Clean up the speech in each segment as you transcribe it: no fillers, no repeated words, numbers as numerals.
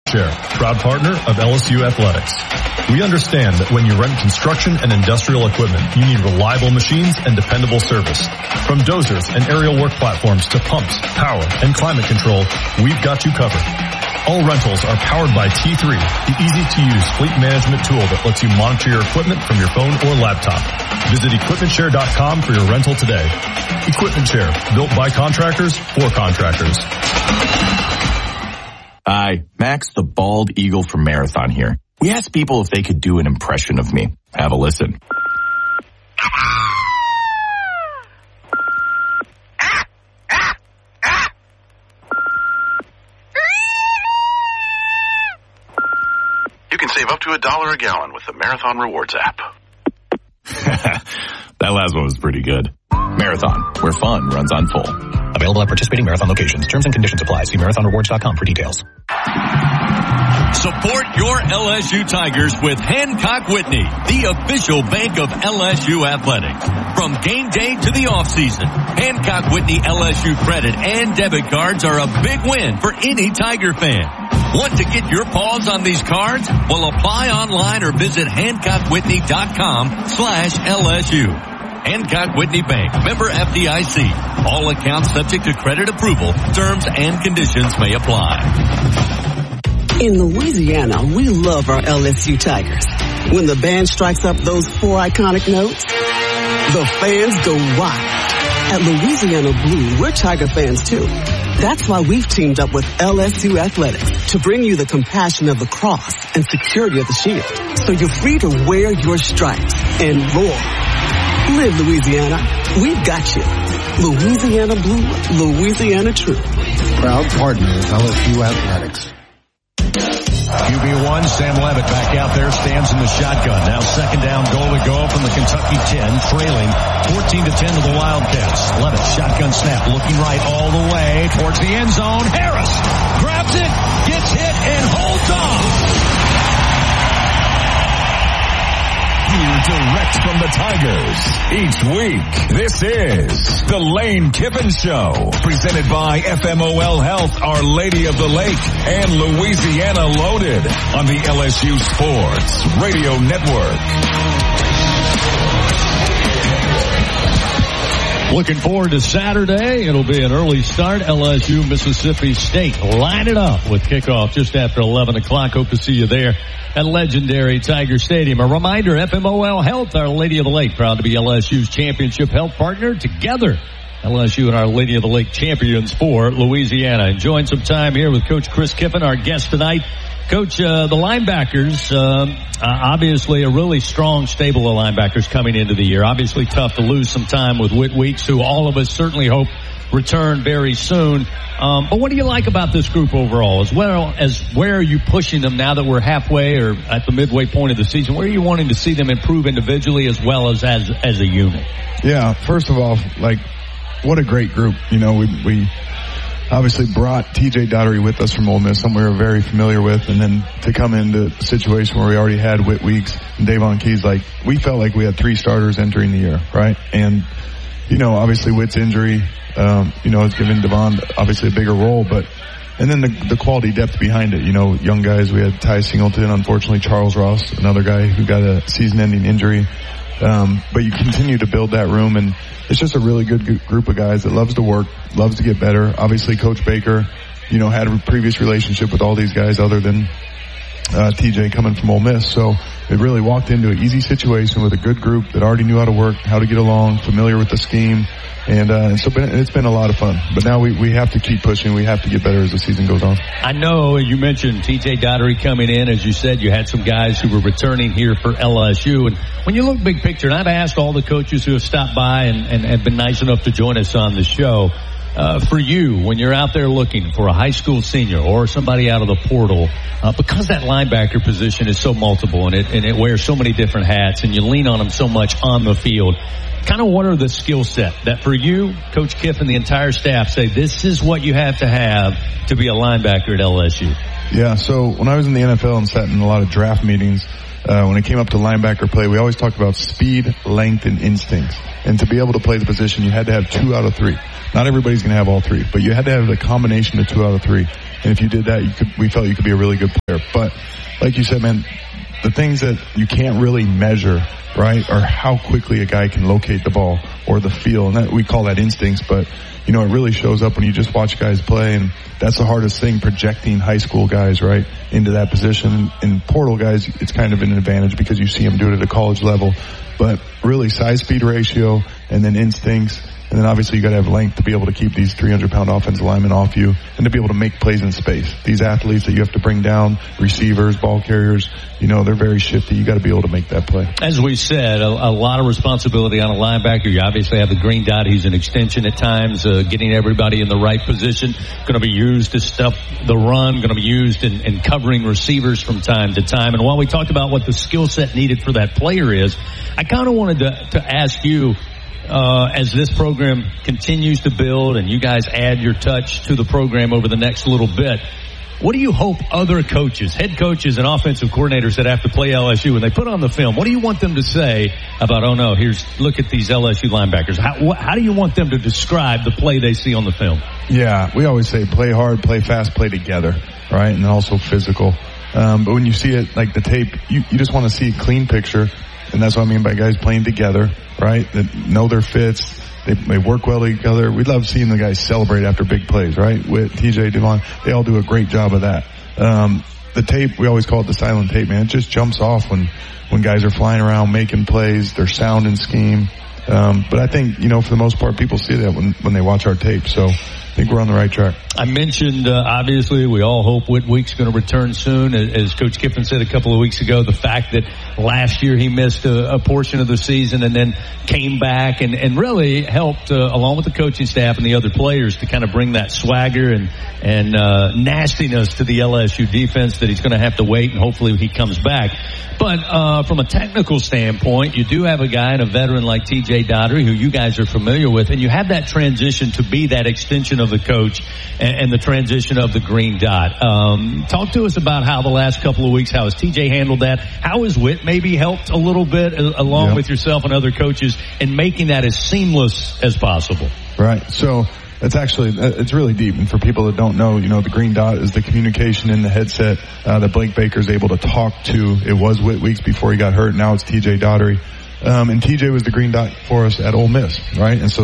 Share, proud partner of LSU Athletics. We understand that when you rent construction and industrial equipment, you need reliable machines and dependable service. From dozers and aerial work platforms to pumps, power, and climate control, we've got you covered. All rentals are powered by T3, the easy-to-use fleet management tool that lets you monitor your equipment from your phone or laptop. Visit EquipmentShare.com for your rental today. Equipment Share, built by contractors for contractors. Hi, Max the Bald Eagle from Marathon here. We asked people if they could do an impression of me. Have a listen. You can save up to $1 a gallon with the Marathon Rewards app. That last one was pretty good. Marathon, where fun runs on full. Available at participating Marathon locations. Terms and conditions apply. See marathonrewards.com for details. Support your LSU Tigers with Hancock Whitney, the official bank of LSU Athletics. From game day to the offseason, Hancock Whitney LSU credit and debit cards are a big win for any Tiger fan. Want to get your paws on these cards? Well, apply online or visit HancockWhitney.com/LSU. Hancock Whitney Bank, member FDIC. All accounts subject to credit approval. Terms and conditions may apply. In Louisiana, we love our LSU Tigers. When the band strikes up those 4 iconic notes, the fans go wild. At Louisiana Blue, we're Tiger fans too. That's why we've teamed up with LSU Athletics to bring you the compassion of the cross and security of the shield, so you're free to wear your stripes and roar. Live Louisiana. We've got you. Louisiana Blue, Louisiana True. Proud partner of LSU Athletics. QB1, Sam Levitt back out there, stands in the shotgun. Now second down, goal to go from the Kentucky 10, trailing 14-10 to the Wildcats. Levitt, shotgun snap, looking right all the way towards the end zone. Harris grabs it, gets hit, and holds on. Here direct from the Tigers each week. This is the Lane Kiffin Show, presented by FMOL Health, Our Lady of the Lake, and Louisiana Loaded on the LSU Sports Radio Network. Looking forward to Saturday. It'll be an early start. LSU, Mississippi State. Line it up with kickoff just after 11 o'clock. Hope to see you there at legendary Tiger Stadium. A reminder, FMOL Health, Our Lady of the Lake, proud to be LSU's championship health partner. Together, LSU and Our Lady of the Lake champions for Louisiana. Enjoying some time here with Coach Chris Kiffin, our guest tonight. Coach, the linebackers, obviously a really strong stable of linebackers coming into the year. Obviously tough to lose some time with Whit Weeks, who all of us certainly hope return very soon. But what do you like about this group overall, as well as where are you pushing them now that we're halfway or at the midway point of the season? Where are you wanting to see them improve individually as well as a unit? Yeah, first of all, what a great group. You know, we obviously brought TJ Daugherty with us from Ole Miss, someone we were very familiar with, and then to come into a situation where we already had Whit Weeks and Davon Keys, we felt like we had 3 starters entering the year, right? And, obviously Whit's injury, has given Devon obviously a bigger role, and then the quality depth behind it, young guys. We had Ty Singleton, unfortunately Charles Ross, another guy who got a season-ending injury. But you continue to build that room, and it's just a really good group of guys that loves to work, loves to get better. Obviously Coach Baker, had a previous relationship with all these guys other than TJ coming from Ole Miss. So it really walked into an easy situation with a good group that already knew how to work, how to get along, familiar with the scheme. And so it's been a lot of fun. But now we have to keep pushing. We have to get better as the season goes on. I know you mentioned TJ Daugherty coming in. As you said, you had some guys who were returning here for LSU. And when you look big picture, and I've asked all the coaches who have stopped by and have been nice enough to join us on the show, for you, when you're out there looking for a high school senior or somebody out of the portal, because that linebacker position is so multiple and it wears so many different hats and you lean on them so much on the field, kind of what are the skill set that for you, Coach Kiffin, the entire staff say this is what you have to be a linebacker at LSU? Yeah, so when I was in the NFL and sat in a lot of draft meetings, when it came up to linebacker play, we always talked about speed, length, and instincts. And to be able to play the position, you had to have 2 out of 3. Not everybody's going to have all 3, but you had to have the combination of 2 out of 3. And if you did that, we felt you could be a really good player. But like you said, man, the things that you can't really measure, right, are how quickly a guy can locate the ball or the feel. And that, we call that instincts, but it really shows up when you just watch guys play, and that's the hardest thing, projecting high school guys, right, into that position. In portal guys, it's kind of an advantage because you see them do it at a college level. But really size-speed ratio and then instincts, and then obviously you got to have length to be able to keep these 300-pound offensive linemen off you and to be able to make plays in space. These athletes that you have to bring down, receivers, ball carriers, they're very shifty. You got to be able to make that play. As we said, a lot of responsibility on a linebacker. You obviously have the green dot. He's an extension at times, getting everybody in the right position. Going to be used to stuff the run, going to be used in covering receivers from time to time. And while we talked about what the skill set needed for that player is, I kind of wanted to ask you, as this program continues to build and you guys add your touch to the program over the next little bit, what do you hope other coaches, head coaches and offensive coordinators that have to play LSU, when they put on the film, what do you want them to say about, look at these LSU linebackers? How do you want them to describe the play they see on the film? Yeah, we always say play hard, play fast, play together, right? And also physical. But when you see it, like the tape, you just want to see a clean picture. And that's what I mean by guys playing together, right? That know their fits. They work well together. We love seeing the guys celebrate after big plays, right? With TJ, Devon, they all do a great job of that. The tape, we always call it the silent tape, man. It just jumps off when guys are flying around making plays, their sound and scheme. But I think, for the most part, people see that when they watch our tape. So I think we're on the right track. I mentioned, obviously, we all hope Whitweek's going to return soon. As Coach Kiffin said a couple of weeks ago, the fact that last year he missed a portion of the season and then came back and really helped, along with the coaching staff and the other players, to kind of bring that swagger and nastiness to the LSU defense, that he's going to have to wait, and hopefully he comes back. But from a technical standpoint, you do have a guy and a veteran like TJ Daugherty, who you guys are familiar with, and you have that transition to be that extension of the coach and the transition of the green dot. Talk to us about how the last couple of weeks, how has TJ handled that? How has Whit maybe helped a little bit along with yourself and other coaches in making that as seamless as possible? Right. So it's really deep. And for people that don't know, the green dot is the communication in the headset that Blake Baker is able to talk to. It was Whit Weeks before he got hurt. Now it's TJ Daugherty. And TJ was the green dot for us at Ole Miss, right? And so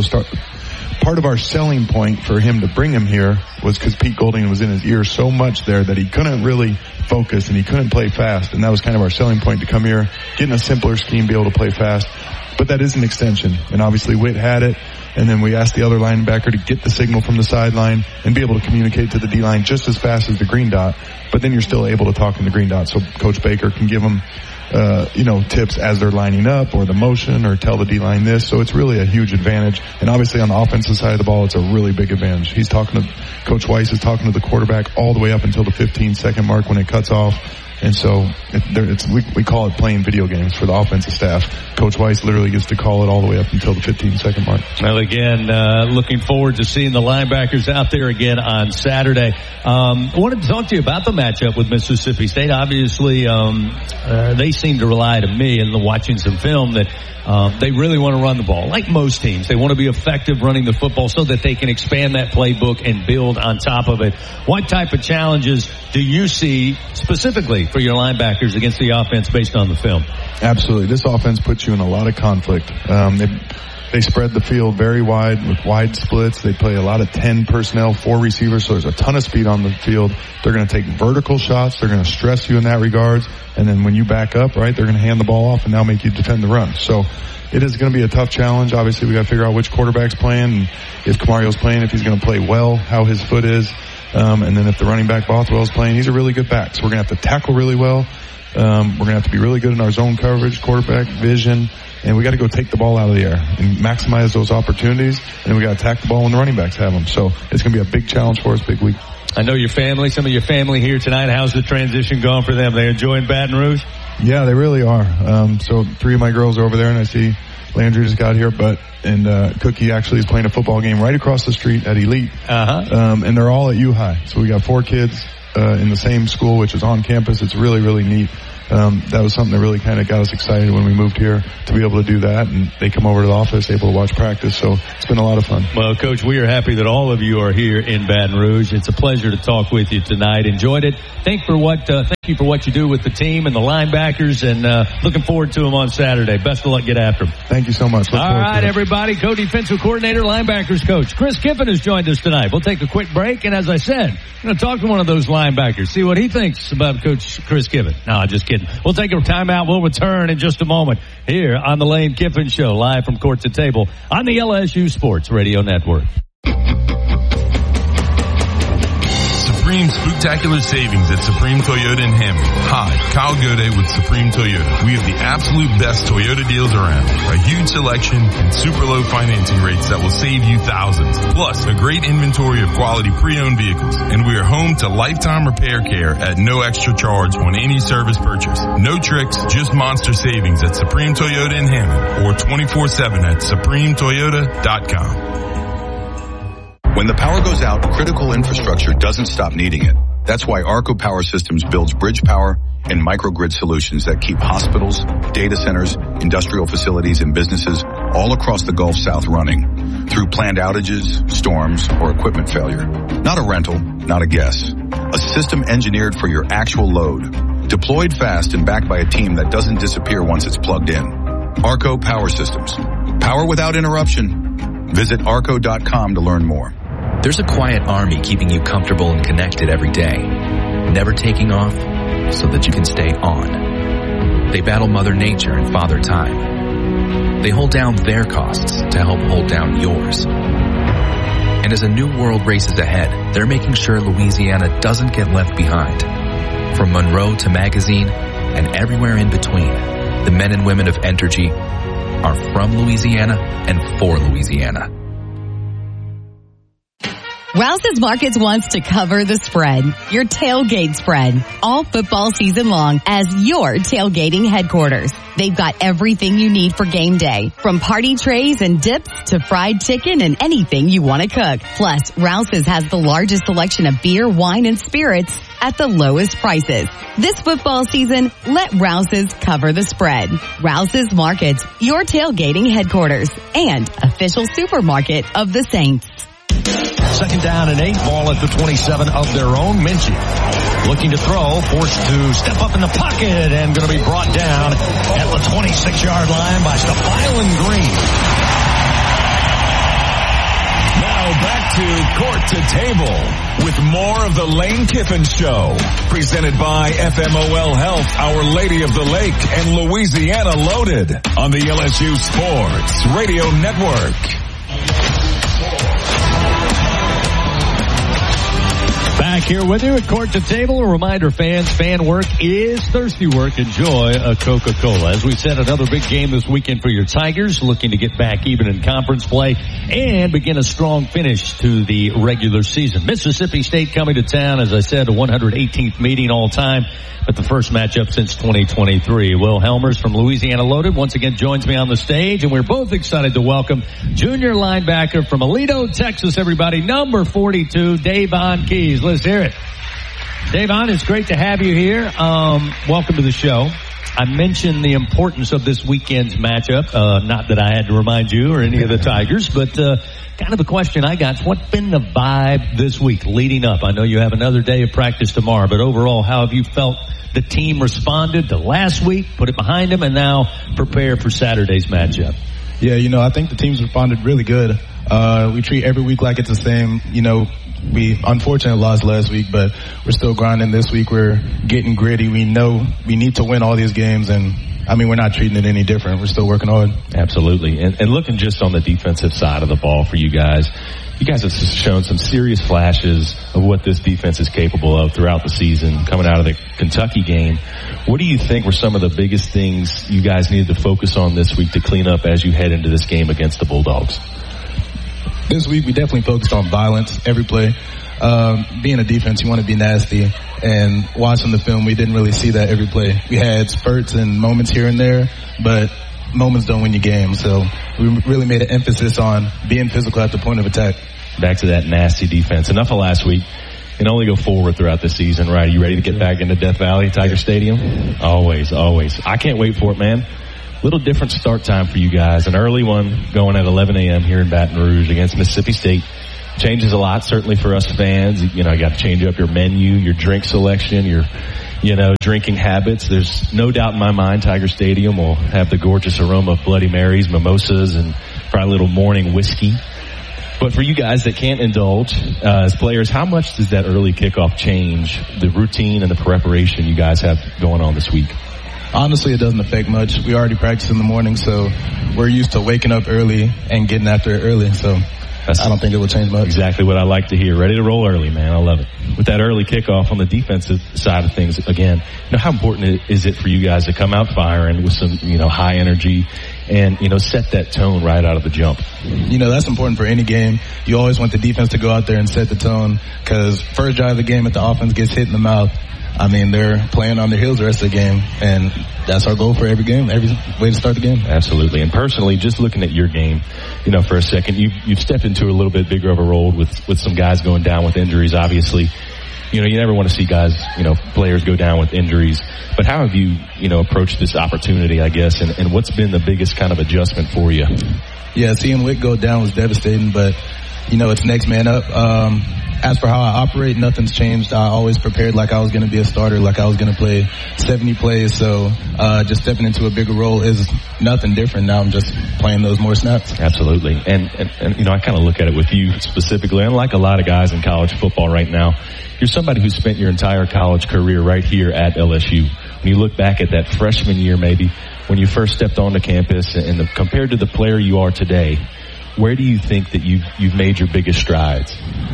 part of our selling point for him to bring him here was because Pete Golding was in his ear so much there that he couldn't really focus and he couldn't play fast. And that was kind of our selling point to come here, get in a simpler scheme, be able to play fast. But that is an extension. And obviously Whit had it. And then we asked the other linebacker to get the signal from the sideline and be able to communicate to the D-line just as fast as the green dot. But then you're still able to talk in the green dot. So Coach Baker can give them, tips as they're lining up or the motion or tell the D-line this. So it's really a huge advantage. And obviously on the offensive side of the ball, it's a really big advantage. Coach Weiss is talking to the quarterback all the way up until the 15-second mark when it cuts off. And so we call it playing video games for the offensive staff. Coach Weiss literally gets to call it all the way up until the 15-second mark. Well, again, looking forward to seeing the linebackers out there again on Saturday. I wanted to talk to you about the matchup with Mississippi State. Obviously, they seem to rely to me, and watching some film, that they really want to run the ball. Like most teams, they want to be effective running the football so that they can expand that playbook and build on top of it. What type of challenges do you see specifically for your linebackers against the offense based on the film? Absolutely. This offense puts you in a lot of conflict. They spread the field very wide with wide splits. They play a lot of 10 personnel, 4 receivers, so there's a ton of speed on the field. They're going to take vertical shots. They're going to stress you in that regards. And then when you back up, right, they're going to hand the ball off and now make you defend the run. So it is going to be a tough challenge. Obviously, we got to figure out which quarterback's playing, and if Camario's playing, if he's going to play well, how his foot is. And then if the running back Bothwell's playing, he's a really good back. So we're going to have to tackle really well. We're going to have to be really good in our zone coverage, quarterback vision, and we got to go take the ball out of the air and maximize those opportunities. And then we got to attack the ball when the running backs have them. So it's going to be a big challenge for us, big week. I know your family, some of your family here tonight. How's the transition going for them? They enjoying Baton Rouge? Yeah, they really are. So 3 of my girls are over there, and I see Landry just got here, and Cookie actually is playing a football game right across the street at Elite. And they're all at U-High. So we got 4 kids in the same school, which is on campus. It's really, really neat. That was something that really kind of got us excited when we moved here to be able to do that. And they come over to the office, able to watch practice. So it's been a lot of fun. Well, Coach, we are happy that all of you are here in Baton Rouge. It's a pleasure to talk with you tonight. Enjoyed it. Thank you for what you do with the team and the linebackers, and looking forward to them on Saturday. Best of luck. Get after them. Thank you so much. All right, everybody. Co-defensive coordinator, linebackers coach Chris Kiffin has joined us tonight. We'll take a quick break, and as I said, I'm going to talk to one of those linebackers, see what he thinks about Coach Chris Kiffin. No, just kidding. We'll take a timeout. We'll return in just a moment here on the Lane Kiffin Show, live from Court to Table on the LSU Sports Radio Network. Supreme Spooktacular Savings at Supreme Toyota in Hammond. Hi, Kyle Goday with Supreme Toyota. We have the absolute best Toyota deals around. A huge selection and super low financing rates that will save you thousands. Plus, a great inventory of quality pre-owned vehicles. And we are home to lifetime repair care at no extra charge on any service purchase. No tricks, just monster savings at Supreme Toyota in Hammond or 24/7 at supremetoyota.com. When the power goes out, critical infrastructure doesn't stop needing it. That's why Arco Power Systems builds bridge power and microgrid solutions that keep hospitals, data centers, industrial facilities, and businesses all across the Gulf South running through planned outages, storms, or equipment failure. Not a rental, not a guess. A system engineered for your actual load. Deployed fast and backed by a team that doesn't disappear once it's plugged in. Arco Power Systems. Power without interruption. Visit arco.com to learn more. There's a quiet army keeping you comfortable and connected every day, never taking off so that you can stay on. They battle Mother Nature and Father Time. They hold down their costs to help hold down yours. And as a new world races ahead, they're making sure Louisiana doesn't get left behind. From Monroe to Magazine and everywhere in between, the men and women of Entergy are from Louisiana and for Louisiana. Rouse's Markets wants to cover the spread, your tailgate spread, all football season long as your tailgating headquarters. They've got everything you need for game day, from party trays and dips to fried chicken and anything you want to cook. Plus, Rouse's has the largest selection of beer, wine, and spirits at the lowest prices. This football season, let Rouse's cover the spread. Rouse's Markets, your tailgating headquarters and official supermarket of the Saints. Second down and 8, ball at the 27 of their own. Minchie looking to throw, forced to step up in the pocket and going to be brought down at the 26-yard line by Stephylan Green. Now back to Court to Table with more of the Lane Kiffin Show, presented by FMOL Health, Our Lady of the Lake, and Louisiana Loaded on the LSU Sports Radio Network. Back here with you at Court to Table. A reminder, fans, fan work is thirsty work. Enjoy a Coca-Cola. As we said, another big game this weekend for your Tigers, looking to get back even in conference play and begin a strong finish to the regular season. Mississippi State coming to town, as I said, a 118th meeting all time, but the first matchup since 2023. Will Helmers from Louisiana Loaded once again joins me on the stage, and we're both excited to welcome junior linebacker from Aledo, Texas, everybody, number 42, Davon Keys. Let's hear it. Davon, it's great to have you here. Welcome to the show. I mentioned the importance of this weekend's matchup. Not that I had to remind you or any of the Tigers, but kind of the question I got is, what's been the vibe this week leading up? I know you have another day of practice tomorrow, but overall, how have you felt the team responded to last week, put it behind them, and now prepare for Saturday's matchup? Yeah, I think the team's responded really good. We treat every week like it's the same. We unfortunately lost last week, but we're still grinding this week. We're getting gritty. We know we need to win all these games, and we're not treating it any different. We're still working hard. Absolutely. And looking just on the defensive side of the ball for you guys have shown some serious flashes of what this defense is capable of throughout the season. Coming out of the Kentucky game, what do you think were some of the biggest things you guys needed to focus on this week to clean up as you head into this game against the Bulldogs? This week, we definitely focused on violence every play. Being a defense, you want to be nasty. And watching the film, we didn't really see that every play. We had spurts and moments here and there, but moments don't win you games. So we really made an emphasis on being physical at the point of attack. Back to that nasty defense. Enough of last week. and only go forward throughout the season, right? Are you ready to get back into Death Valley, Tiger Stadium? Always, always. I can't wait for it, man. Little different start time for you guys. An early one going at 11 a.m. here in Baton Rouge against Mississippi State. Changes a lot, certainly for us fans. You know, you got to change up your menu, your drink selection, your, drinking habits. There's no doubt in my mind Tiger Stadium will have the gorgeous aroma of Bloody Marys, mimosas, and probably a little morning whiskey. But for you guys that can't indulge as players, how much does that early kickoff change the routine and the preparation you guys have going on this week? Honestly, it doesn't affect much. We already practice in the morning, so we're used to waking up early and getting after it early. So I don't think it will change much. Exactly what I like to hear. Ready to roll early, man. I love it. With that early kickoff on the defensive side of things, again, how important is it for you guys to come out firing with some, high energy and, set that tone right out of the jump? That's important for any game. You always want the defense to go out there and set the tone, because first drive of the game, if the offense gets hit in the mouth, they're playing on their heels the rest of the game, and that's our goal for every game, every way to start the game. Absolutely. And personally, just looking at your game, for a second, you've stepped into a little bit bigger of a role with some guys going down with injuries, obviously. You never want to see guys, players go down with injuries. But how have you, approached this opportunity, I guess, and what's been the biggest kind of adjustment for you? Yeah, seeing Wick go down was devastating, but, it's next man up. As for how I operate, nothing's changed. I always prepared like I was going to be a starter, like I was going to play 70 plays. So just stepping into a bigger role is nothing different. Now I'm just playing those more snaps. Absolutely. And I kind of look at it with you specifically. Unlike a lot of guys in college football right now, you're somebody who spent your entire college career right here at LSU. When you look back at that freshman year, maybe when you first stepped onto campus and compared to the player you are today, where do you think that you've made your biggest strides?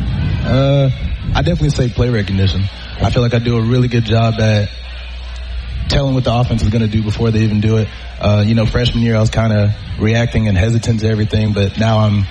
I definitely say play recognition. I feel like I do a really good job at telling what the offense is going to do before they even do it. Freshman year I was kind of reacting and hesitant to everything, but now I'm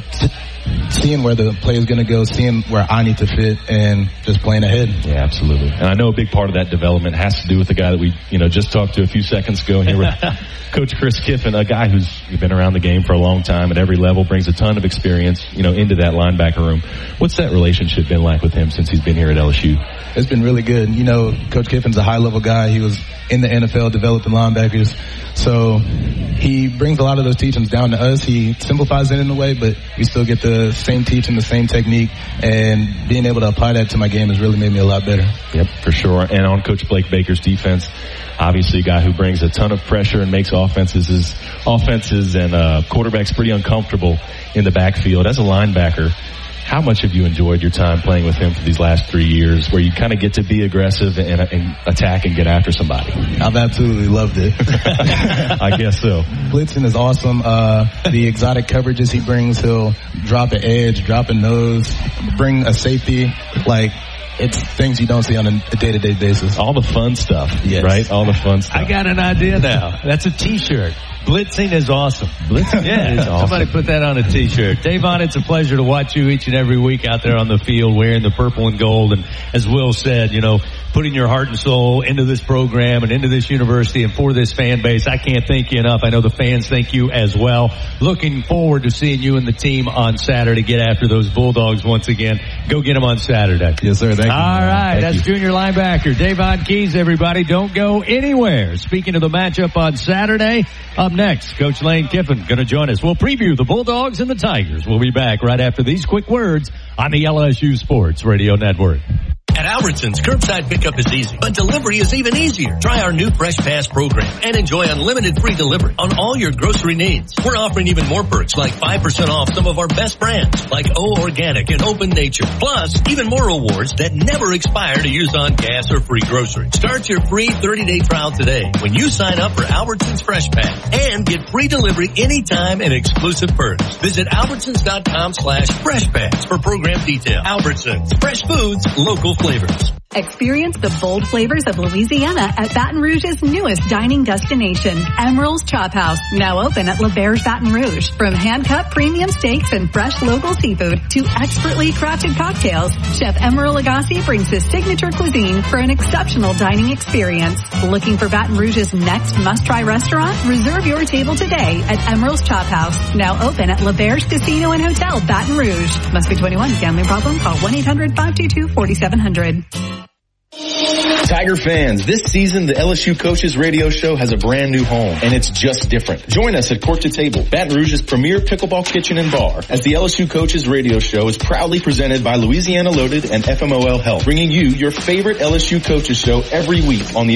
seeing where the play is going to go, seeing where I need to fit, and just playing ahead. Yeah, absolutely. And I know a big part of that development has to do with the guy that we, just talked to a few seconds ago here with Coach Chris Kiffin, a guy who's been around the game for a long time at every level, brings a ton of experience, into that linebacker room. What's that relationship been like with him since he's been here at LSU? It's been really good. Coach Kiffin's a high-level guy. He was in the NFL developing linebackers. So he brings a lot of those teachings down to us. He simplifies it in a way, but we still get the same teaching, the same technique, and being able to apply that to my game has really made me a lot better. Yep, for sure. And on Coach Blake Baker's defense, obviously a guy who brings a ton of pressure and makes offenses and quarterbacks pretty uncomfortable in the backfield. As a linebacker, how much have you enjoyed your time playing with him for these last 3 years, where you kind of get to be aggressive and attack and get after somebody? I've absolutely loved it. I guess so. Blitzing is awesome. The exotic coverages he brings, he'll drop an edge, drop a nose, bring a safety, it's things you don't see on a day-to-day basis. All the fun stuff, yes. Right? All the fun stuff. I got an idea now. That's a T-shirt. Blitzing is awesome. Blitzing is awesome. Somebody put that on a T-shirt. Davon, it's a pleasure to watch you each and every week out there on the field wearing the purple and gold. And as Will said, putting your heart and soul into this program and into this university and for this fan base. I can't thank you enough. I know the fans thank you as well. Looking forward to seeing you and the team on Saturday. Get after those Bulldogs once again. Go get them on Saturday. Yes, sir. Thank you. All right. That's junior linebacker Davon Keys, everybody. Don't go anywhere. Speaking of the matchup on Saturday, up next, Coach Lane Kiffin going to join us. We'll preview the Bulldogs and the Tigers. We'll be back right after these quick words on the LSU Sports Radio Network. At Albertsons, curbside pickup is easy, but delivery is even easier. Try our new Fresh Pass program and enjoy unlimited free delivery on all your grocery needs. We're offering even more perks like 5% off some of our best brands like O Organic and Open Nature. Plus, even more rewards that never expire to use on gas or free groceries. Start your free 30-day trial today when you sign up for Albertsons Fresh Pass and get free delivery anytime and exclusive perks. Visit Albertsons.com/Fresh Pass for program details. Albertsons, fresh foods, local flavors. Experience the bold flavors of Louisiana at Baton Rouge's newest dining destination, Emeril's Chop House, now open at L'Auberge Baton Rouge. From hand-cut premium steaks and fresh local seafood to expertly crafted cocktails, Chef Emeril Lagasse brings his signature cuisine for an exceptional dining experience. Looking for Baton Rouge's next must-try restaurant? Reserve your table today at Emeril's Chop House, now open at L'Auberge Casino and Hotel, Baton Rouge. Must be 21. Gambling problem? Call 1-800-522-4700. Tiger fans, this season the LSU Coaches Radio Show has a brand new home, and it's just different. Join us at Court to Table, Baton Rouge's premier pickleball kitchen and bar, as the LSU Coaches Radio Show is proudly presented by Louisiana Loaded and FMOL Health, bringing you your favorite LSU Coaches show every week on the